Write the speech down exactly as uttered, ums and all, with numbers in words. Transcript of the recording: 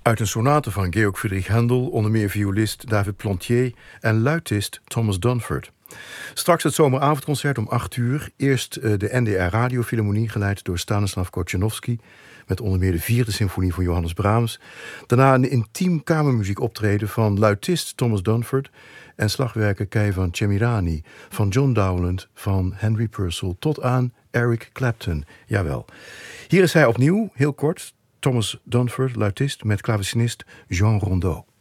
Uit een sonate van Georg Friedrich Händel, onder meer violist David Plantier en luitist Thomas Dunford. Straks het zomeravondconcert om acht uur. Eerst de N D R Radiofilharmonie, geleid door Stanislav Kocianowski, met onder meer de vierde symfonie van Johannes Brahms. Daarna een intiem kamermuziek optreden van luitist Thomas Dunford en slagwerker Keivan Chemirani, van John Dowland, van Henry Purcell tot aan Eric Clapton. Jawel. Hier is hij opnieuw, heel kort, Thomas Dunford, luitist, met klavecinist Jean Rondeau.